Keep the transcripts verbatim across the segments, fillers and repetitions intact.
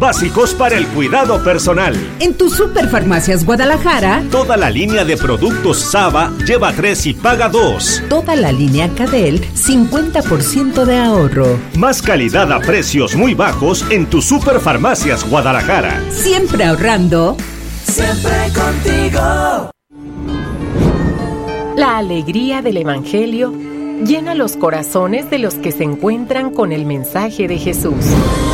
básicos para el cuidado personal. En tu Superfarmacias Guadalajara, toda la línea de productos Saba lleva tres y paga dos. Toda la línea Cadel, cincuenta por ciento de ahorro. Más calidad a precios muy bajos en tu Superfarmacias Guadalajara. Siempre ahorrando. Siempre contigo. La alegría del Evangelio llena los corazones de los que se encuentran con el mensaje de Jesús.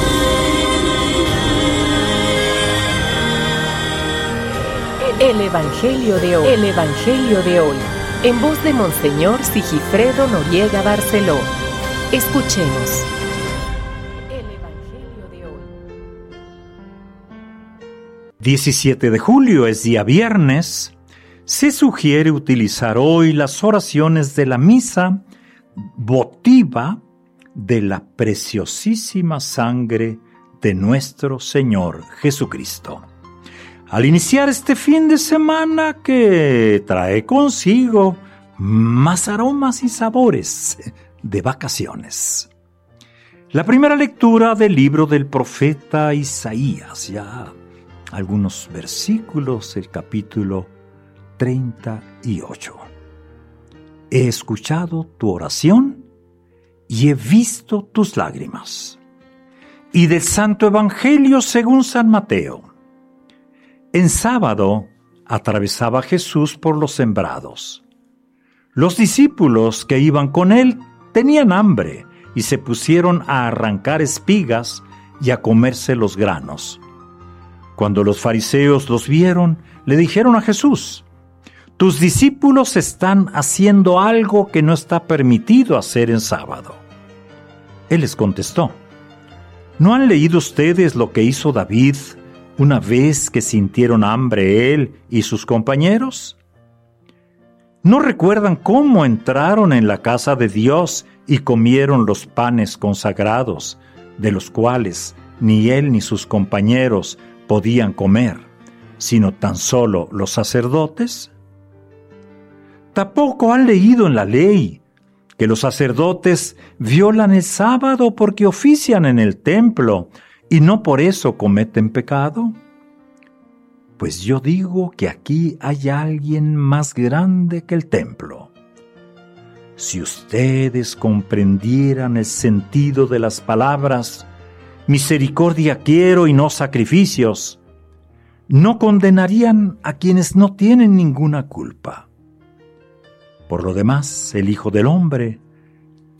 El Evangelio de hoy. El Evangelio de hoy. En voz de Monseñor Sigifredo Noriega Barceló. Escuchemos. El Evangelio de hoy. diecisiete de julio es día viernes. Se sugiere utilizar hoy las oraciones de la misa votiva de la preciosísima sangre de nuestro Señor Jesucristo. Al iniciar este fin de semana que trae consigo más aromas y sabores de vacaciones. La primera lectura del libro del profeta Isaías, ya algunos versículos, el capítulo treinta y ocho. He escuchado tu oración y he visto tus lágrimas. Y del Santo Evangelio según San Mateo. En sábado atravesaba Jesús por los sembrados. Los discípulos que iban con él tenían hambre y se pusieron a arrancar espigas y a comerse los granos. Cuando los fariseos los vieron, le dijeron a Jesús: tus discípulos están haciendo algo que no está permitido hacer en sábado. Él les contestó: ¿no han leído ustedes lo que hizo David una vez que sintieron hambre él y sus compañeros? ¿No recuerdan cómo entraron en la casa de Dios y comieron los panes consagrados, de los cuales ni él ni sus compañeros podían comer, sino tan solo los sacerdotes? Tampoco han leído en la ley que los sacerdotes violan el sábado porque ofician en el templo y no por eso cometen pecado. Pues yo digo que aquí hay alguien más grande que el templo. Si ustedes comprendieran el sentido de las palabras misericordia quiero y no sacrificios, no condenarían a quienes no tienen ninguna culpa. Por lo demás, el Hijo del Hombre